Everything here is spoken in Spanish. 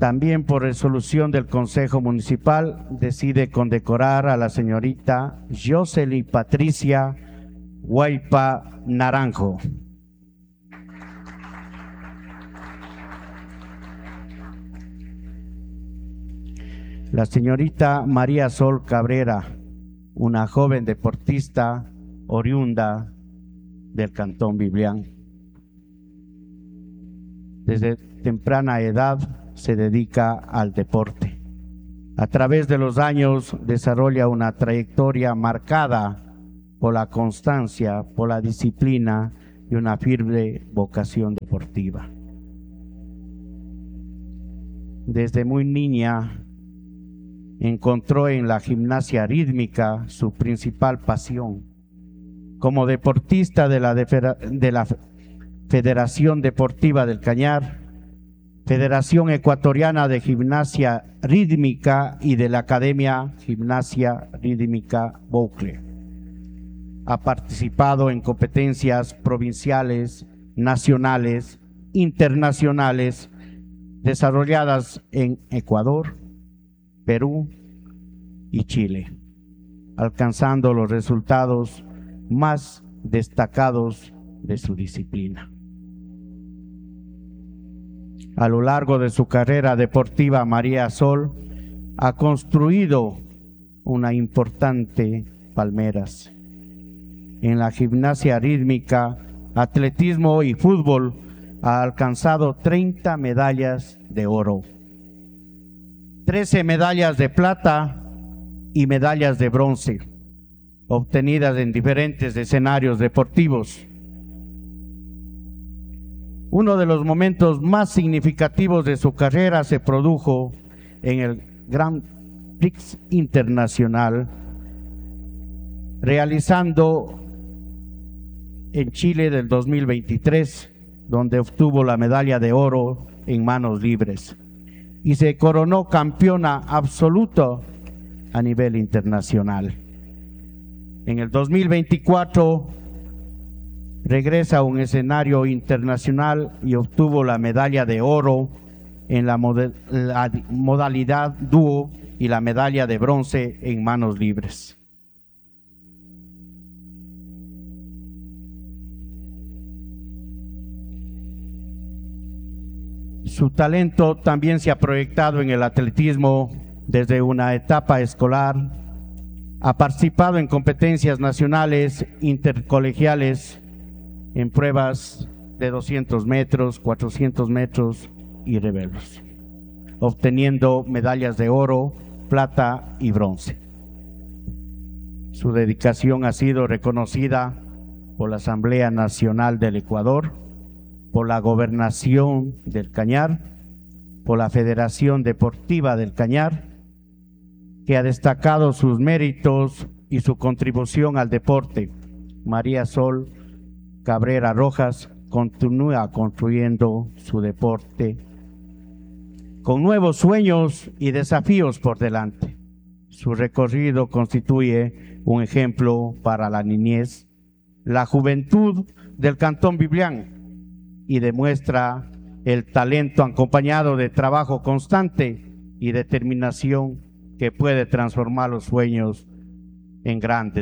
También por resolución del Consejo Municipal decide condecorar a la señorita Josely Patricia Huaypa Naranjo. La señorita María Sol Cabrera, una joven deportista oriunda del Cantón Biblián. Desde temprana edad se dedica al deporte. A través de los años desarrolla una trayectoria marcada por la constancia, por la disciplina y una firme vocación deportiva. Desde muy niña encontró en la gimnasia rítmica su principal pasión. Como deportista de la Federación Deportiva del Cañar, Federación Ecuatoriana de Gimnasia Rítmica y de la Academia Gimnasia Rítmica Boucle. Ha participado en competencias provinciales, nacionales, internacionales, desarrolladas en Ecuador, Perú y Chile, alcanzando los resultados más destacados de su disciplina. A lo largo de su carrera deportiva, María Sol ha construido una importante palmeras. En la gimnasia rítmica, atletismo y fútbol ha alcanzado 30 medallas de oro, 13 medallas de plata y medallas de bronce, obtenidas en diferentes escenarios deportivos. Uno de los momentos más significativos de su carrera se produjo en el Grand Prix Internacional, realizando en Chile del 2023, donde obtuvo la medalla de oro en manos libres y se coronó campeona absoluta a nivel internacional. En el 2024 regresa a un escenario internacional y obtuvo la medalla de oro en la modalidad dúo y la medalla de bronce en manos libres. Su talento también se ha proyectado en el atletismo desde una etapa escolar. Ha participado en competencias nacionales, intercolegiales, en pruebas de 200 metros, 400 metros y relevos, obteniendo medallas de oro, plata y bronce. Su dedicación ha sido reconocida por la Asamblea Nacional del Ecuador, por la Gobernación del Cañar, por la Federación Deportiva del Cañar, que ha destacado sus méritos y su contribución al deporte. María Sol Cabrera Rojas continúa construyendo su deporte con nuevos sueños y desafíos por delante. Su recorrido constituye un ejemplo para la niñez, la juventud del Cantón Biblián, y demuestra el talento acompañado de trabajo constante y determinación que puede transformar los sueños en grandes